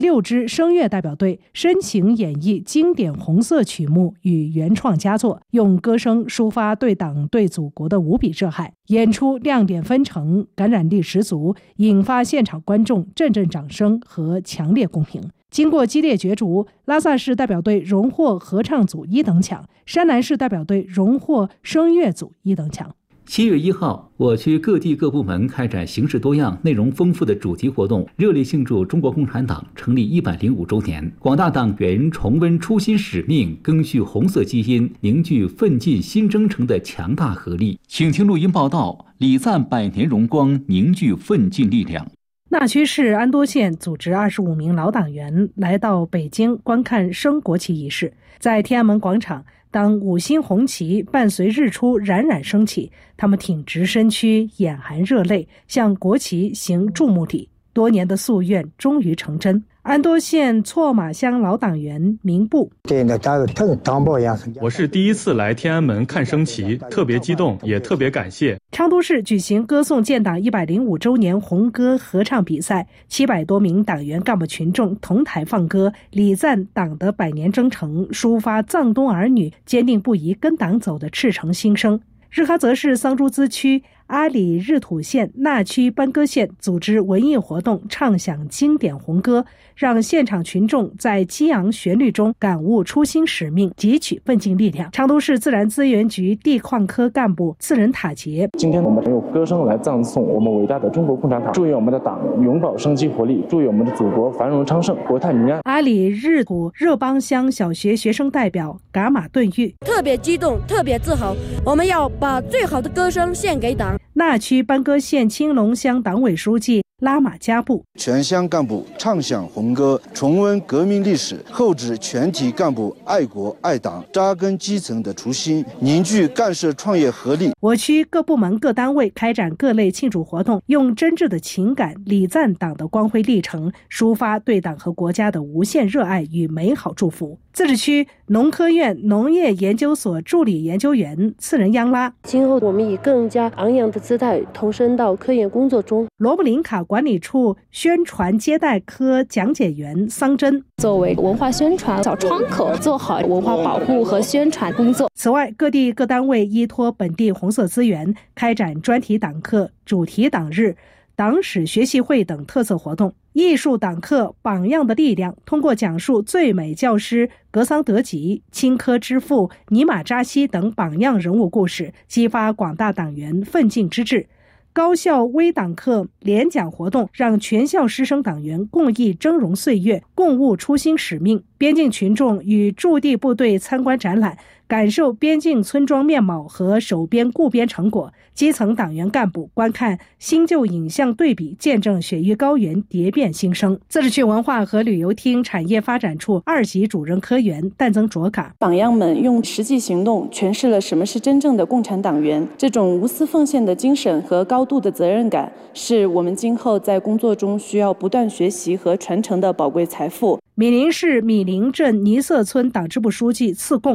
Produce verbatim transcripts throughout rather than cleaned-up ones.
六支声乐代表队深情演绎经典红色曲目与原创佳作，用歌声抒发对党对祖国的无比热爱，演出亮点纷呈，感染力十足，引发现场观众阵阵掌声和强烈共鸣。经过激烈角逐，拉萨市代表队荣获合唱组一等奖，山南市代表队荣获声乐组一等奖。 七月一号，我区各地各部门开展形式多样、内容丰富的主题活动，热烈庆祝中国共产党成立一百零五周年。广大党员重温初心使命，赓续红色基因，凝聚奋进新征程的强大合力。请听录音报道：礼赞百年荣光，凝聚奋进力量。 那曲市安多县组织二十五名老党员来到北京观看升国旗仪式，在天安门广场，当五星红旗伴随日出冉冉升起，他们挺直身躯，眼含热泪，向国旗行注目礼。多年的夙愿终于成真。安多县错马乡老党员明布： 我是第一次来天安门看升旗，特别激动，也特别感谢。 昌都市举行歌颂建党一百零五周年红歌合唱比赛，七百多名党员干部群众同台放歌，礼赞党的百年征程，抒发藏东儿女坚定不移跟党走的赤诚心声。日喀则市桑珠孜区阿里日土县那曲班戈县组织文艺活动，唱响经典红歌，让现场群众在激昂旋律中感悟初心使命，汲取奋进力量。昌都市自然资源局地矿科干部次仁塔杰： 今天我们用歌声来赞颂我们伟大的中国共产党，祝愿我们的党永葆生机活力，祝愿我们的祖国繁荣昌盛，国泰民安。 阿里日土热邦乡小学学生代表噶玛顿玉： 特别激动，特别自豪，我们要把最好的歌声献给党。 那曲班戈县青龙乡党委书记拉玛加布： 全乡干部唱响红歌，重温革命历史，厚植全体干部爱国爱党、扎根基层的初心，凝聚干社创业合力。 我区各部门各单位开展各类庆祝活动，用真挚的情感礼赞党的光辉历程，抒发对党和国家的无限热爱与美好祝福。自治区农科院农业研究所助理研究员次仁央拉： 今后我们以更加昂扬的姿态投身到科研工作中。 罗布林卡管理处宣传接待科讲解员桑珍： 作为文化宣传小窗口，做好文化保护和宣传工作。 此外，各地各单位依托本地红色资源，开展专题党课、主题党日、党史学习会等特色活动。艺术党课榜样的力量，通过讲述最美教师格桑德吉、青稞之父尼玛扎西等榜样人物故事，激发广大党员奋进之志。高校微党课联讲活动，让全校师生党员共忆峥嵘岁月，共悟初心使命。边境群众与驻地部队参观展览，感受边境村庄面貌和守边固边成果。基层党员干部观看新旧影像对比，见证雪域高原蝶变新生。自治区文化和旅游厅产业发展处二级主任科员但增卓嘎： 榜样们用实际行动诠释了什么是真正的共产党员，这种无私奉献的精神和高度的责任感，是我们今后在工作中需要不断学习和传承的宝贵财富。 米林市米林镇尼色村党支部书记次贡：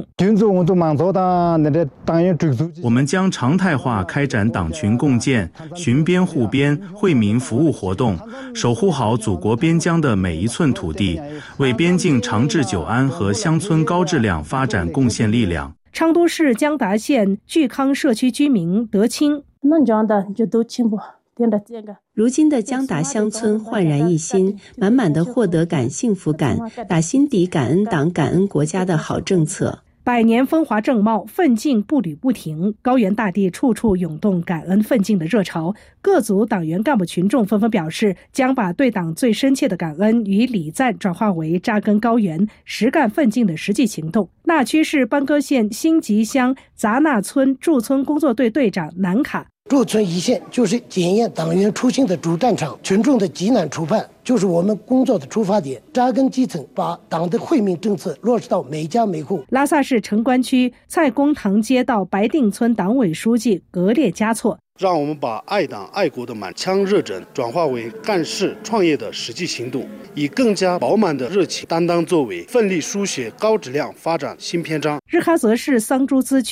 我们将常态化开展党群共建、巡边护边、惠民服务活动，守护好祖国边疆的每一寸土地，为边境长治久安和乡村高质量发展贡献力量。 昌都市江达县聚康社区居民德清： 那这样的就都清不。 如今的江达乡村焕然一新，满满的获得感、幸福感，打心底感恩党、感恩国家的好政策。 百年风华正茂，奋进步履不停，高原大地处处涌动感恩奋进的热潮。各族党员干部群众纷纷表示，将把对党最深切的感恩与礼赞转化为扎根高原、实干奋进的实际行动。那曲市班戈县新集乡杂纳村驻村工作队队长南卡： 驻村一线就是检验党员初心的主战场，群众的急难处判就是我们工作的出发点，扎根基层，把党的惠民政策落实到每家每户。 拉萨市城关区蔡公堂街道白定村党委书记格列加措： 让我们把爱党爱国的满腔热忱转化为干事创业的实际行动，以更加饱满的热情担当作为，奋力书写高质量发展新篇章。 日喀则市桑珠孜区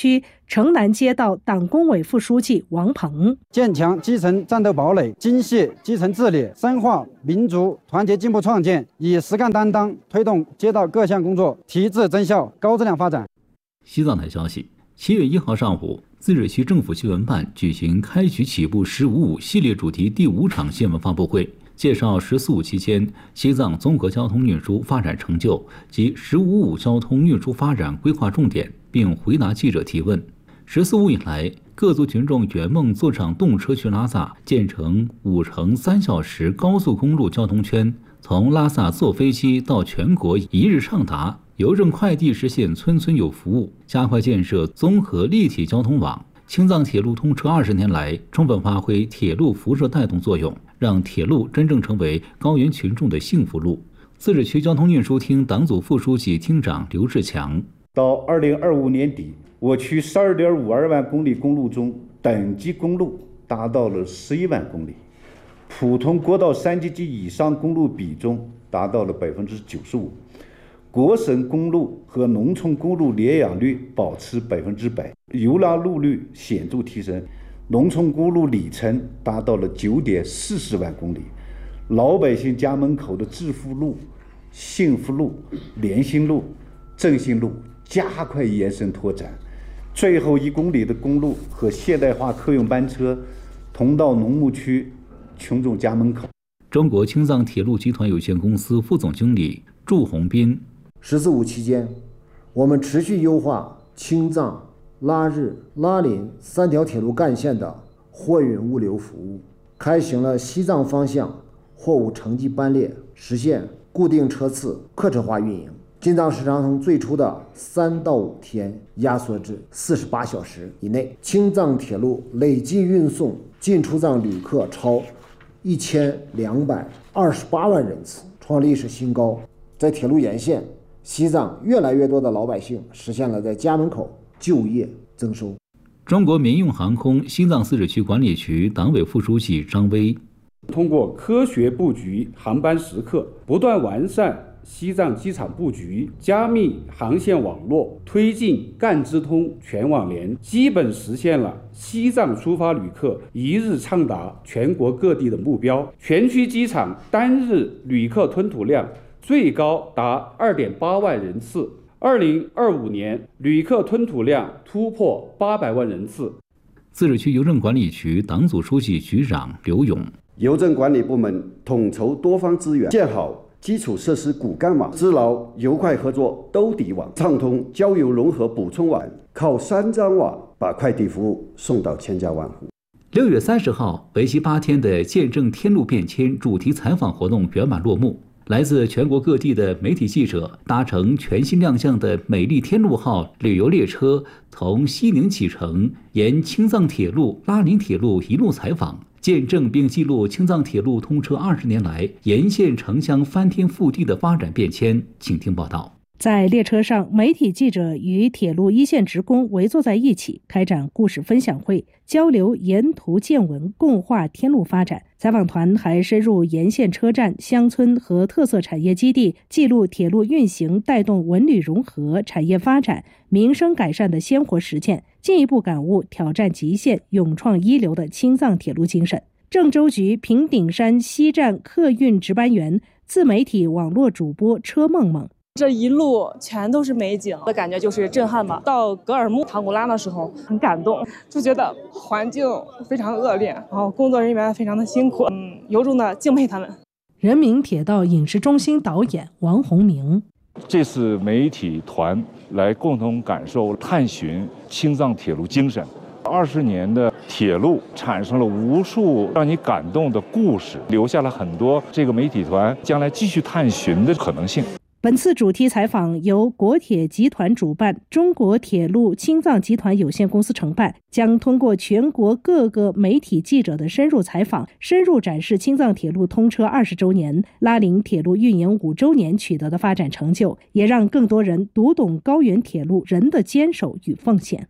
城南街道党工委副书记王鹏， 建强基层战斗堡垒，精细基层治理，深化民族团结进步创建，以实干担当推动街道各项工作提质增效、高质量发展。 西藏台消息，七月一号上午，自治区政府新闻办举行开局起步十五五系列主题第五场新闻发布会，介绍十四五期间西藏综合交通运输发展成就及十五五交通运输发展规划重点，并回答记者提问。十四五以来，各族群众圆梦坐上动车去拉萨，建成五乘三小时高速公路交通圈，从拉萨坐飞机到全国一日畅达，邮政快递实现村村有服务，加快建设综合立体交通网。青藏铁路通车二十年来，充分发挥铁路辐射带动作用，让铁路真正成为高原群众的幸福路。自治区交通运输厅党组副书记厅长刘志强， 到二零二五年底，我区十二点五二万公里公路中，等级公路达到了十一万公里，普通国道三级及以上公路比重达到了百分之九十五，国省公路和农村公路联养率保持百分之百，游览路率显著提升，农村公路里程达到了九点四十万公里，老百姓家门口的致富路、幸福路、联心路、振兴路加快延伸拓展。最后一公里的公路和现代化客运班车通到农牧区群众家门口。 中国青藏铁路集团有限公司副总经理祝宏斌， 十四五期间，我们持续优化青藏、拉日、拉林三条铁路干线的货运物流服务，开行了西藏方向货物城际班列，实现固定车次客车化运营。京藏时长从最初的三到五天压缩至四十八小时以内。青藏铁路累计运送进出藏旅客超一千两百二十八万人次，创历史新高。在铁路沿线，西藏越来越多的老百姓实现了在家门口就业增收。 中国民用航空西藏自治区管理局党委副书记张威， 通过科学布局航班时刻，不断完善西藏机场布局，加密航线网络，推进赣支通全网联，基本实现了西藏出发旅客一日畅达全国各地的目标。全区机场单日旅客吞吐量最高达 二点八万人次，二零二五年旅客吞吐量突破八百万人次。 自治区邮政管理局党组书记局长刘勇， 邮政管理部门统筹多方资源，建好基础设施骨干网，支牢邮快合作兜底网，畅通交邮融合补充网，靠三张网把快递服务送到千家万户。 六月三十号，为期八天的见证天路变迁主题采访活动圆满落幕。来自全国各地的媒体记者搭乘全新亮相的美丽天路号旅游列车，从西宁启程，沿青藏铁路、拉林铁路一路采访，见证并记录青藏铁路通车二十年来沿线城乡翻天覆地的发展变迁。请听报道。 在列车上，媒体记者与铁路一线职工围坐在一起，开展故事分享会，交流沿途见闻，共话天路发展。采访团还深入沿线车站、乡村和特色产业基地，记录铁路运行带动文旅融合、产业发展、民生改善的鲜活实践，进一步感悟挑战极限、勇创一流的青藏铁路精神。郑州局平顶山西站客运值班员、自媒体网络主播车梦梦。 这一路全都是美景，的感觉就是震撼吧。到格尔木唐古拉的时候很感动，就觉得环境非常恶劣，然后工作人员非常的辛苦，嗯，由衷的敬佩他们。 人民铁道影视中心导演王洪明， 这次媒体团来共同感受探寻青藏铁路精神。二十年的铁路产生了无数让你感动的故事，留下了很多这个媒体团将来继续探寻的可能性。 本次主题采访由国铁集团主办，中国铁路青藏集团有限公司承办，将通过全国各个媒体记者的深入采访，深入展示青藏铁路通车二十周年、拉林铁路运营五周年取得的发展成就，也让更多人读懂高原铁路人的坚守与奉献。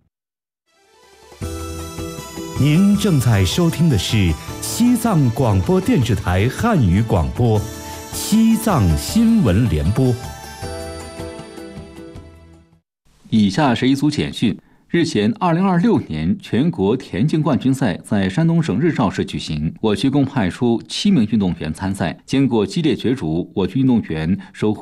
您正在收听的是西藏广播电视台汉语广播西藏新闻联播。 以下是一组简讯： 日前，二零二六年全国田径冠军赛在山东省日照市举行，我区共派出七名运动员参赛。经过激烈角逐，我区运动员收获